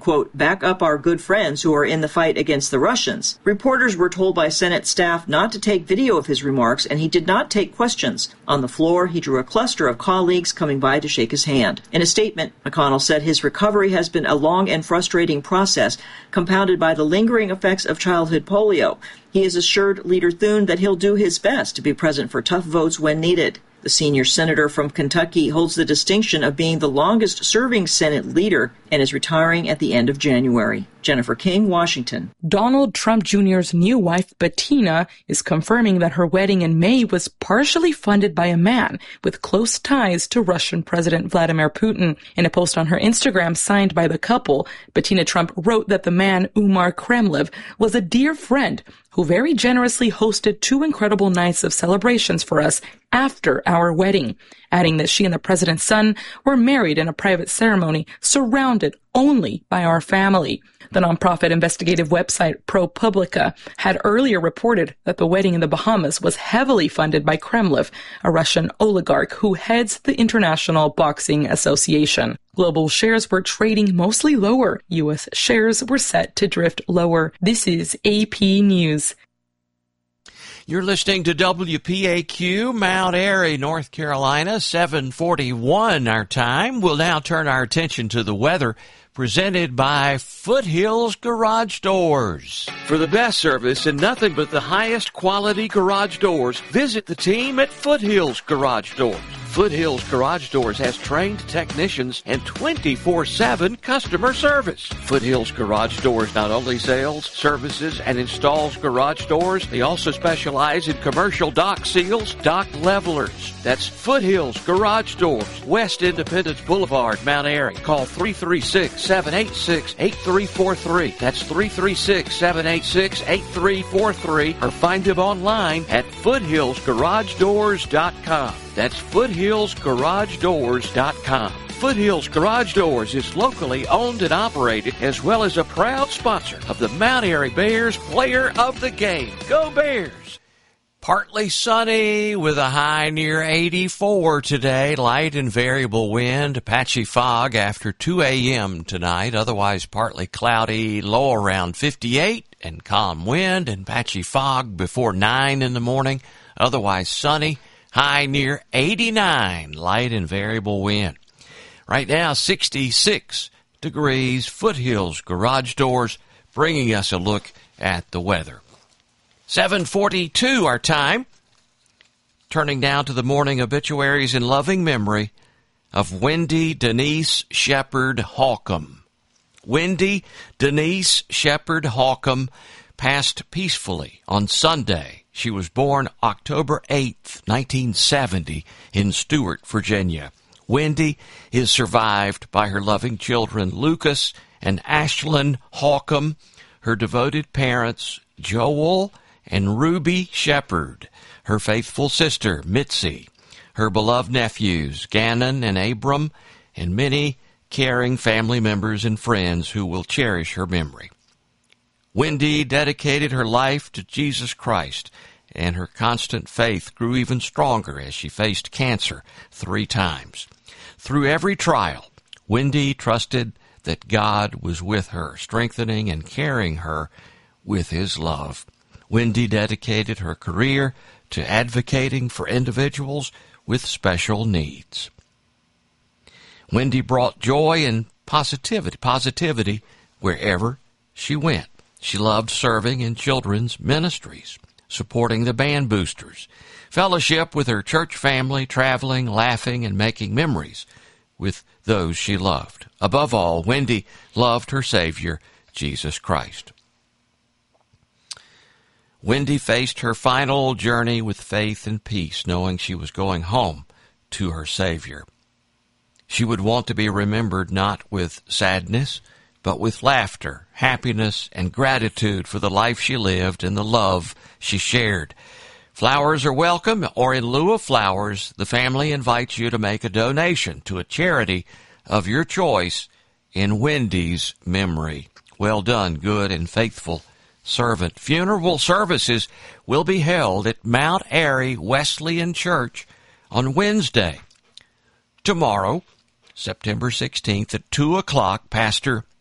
quote, back up our good friends who are in the fight against the Russians. Reporters were told by Senate staff not to take video of his remarks, and he did not take questions. On the floor, he drew a cluster of colleagues coming by to shake his hand. In a statement, McConnell said his recovery has been a long and frustrating process, compounded by the lingering effects of childhood polio. He has assured Leader Thune that he'll do his best to be present for tough votes when needed. The senior senator from Kentucky holds the distinction of being the longest-serving Senate leader and is retiring at the end of January. Jennifer King, Washington. Donald Trump Jr.'s new wife, Bettina, is confirming that her wedding in May was partially funded by a man with close ties to Russian President Vladimir Putin. In a post on her Instagram signed by the couple, Bettina Trump wrote that the man, Umar Kremlev, was a dear friend who very generously hosted 2 incredible nights of celebrations for us after our wedding, adding that she and the president's son were married in a private ceremony surrounded only by our family. The nonprofit investigative website ProPublica had earlier reported that the wedding in the Bahamas was heavily funded by Kremlev, a Russian oligarch who heads the International Boxing Association. Global shares were trading mostly lower. U.S. shares were set to drift lower. This is AP News. You're listening to WPAQ, Mount Airy, North Carolina, 7:41 our time. We'll now turn our attention to the weather, presented by Foothills Garage Doors. For the best service and nothing but the highest quality garage doors, visit the team at Foothills Garage Doors. Foothills Garage Doors has trained technicians and 24/7 customer service. Foothills Garage Doors not only sells, services, and installs garage doors, they also specialize in commercial dock seals, dock levelers. That's Foothills Garage Doors, West Independence Boulevard, Mount Airy. Call 336-786-8343. That's 336-786-8343, or find them online at foothillsgaragedoors.com. That's foothillsgaragedoors.com. Foothills Garage Doors is locally owned and operated, as well as a proud sponsor of the Mount Airy Bears Player of the Game. Go Bears! Partly sunny with a high near 84 today. Light and variable wind, patchy fog after 2 a.m. tonight. Otherwise partly cloudy, low around 58, and calm wind and patchy fog before 9 in the morning. Otherwise sunny. High near 89, light and variable wind. Right now, 66 degrees. Foothills Garage Doors, bringing us a look at the weather. 7:42 our time. Turning now to the morning obituaries in loving memory of Wendy Denise Shepard Holcomb. Wendy Denise Shepard Holcomb passed peacefully on Sunday. She was born October 8th, 1970, in Stewart, Virginia. Wendy is survived by her loving children, Lucas and Ashlyn Holcomb, her devoted parents, Joel and Ruby Shepard, her faithful sister, Mitzi, her beloved nephews, Gannon and Abram, and many caring family members and friends who will cherish her memory. Wendy dedicated her life to Jesus Christ, and her constant faith grew even stronger as she faced cancer 3 times. Through every trial, Wendy trusted that God was with her, strengthening and carrying her with His love. Wendy dedicated her career to advocating for individuals with special needs. Wendy brought joy and positivity wherever she went. She loved serving in children's ministries, supporting the Band Boosters, fellowship with her church family, traveling, laughing, and making memories with those she loved. Above all, Wendy loved her Savior, Jesus Christ. Wendy faced her final journey with faith and peace, knowing she was going home to her Savior. She would want to be remembered not with sadness, but with laughter, happiness, and gratitude for the life she lived and the love she shared. Flowers are welcome, or in lieu of flowers, the family invites you to make a donation to a charity of your choice in Wendy's memory. Well done, good and faithful servant. Funeral services will be held at Mount Airy Wesleyan Church on Wednesday. Tomorrow, September 16th at 2 o'clock, Pastor